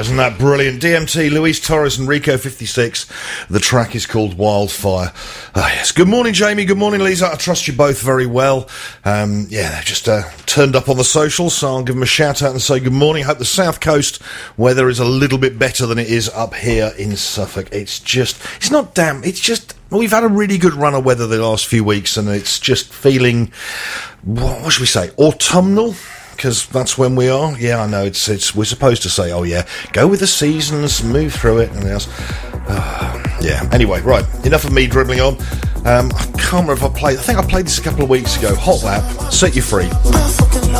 isn't that brilliant? DMT, Luis Torres and Rico 56. The track is called Wildfire. Yes. Good morning, Jamie. Good morning, Lisa. I trust you both very well. They've just turned up on the socials, so I'll give them a shout out and say good morning. Hope the South Coast weather is a little bit better than it is up here in Suffolk. It's not damp. It's just, we've had a really good run of weather the last few weeks, and it's just feeling, what should we say, autumnal? Because that's when we are. Yeah, I know. We're supposed to say, oh yeah, go with the seasons, move through it, and else. Yeah. Anyway, right. Enough of me dribbling on. I can't remember if I think I played this a couple of weeks ago. Hot Lap, Set You Free.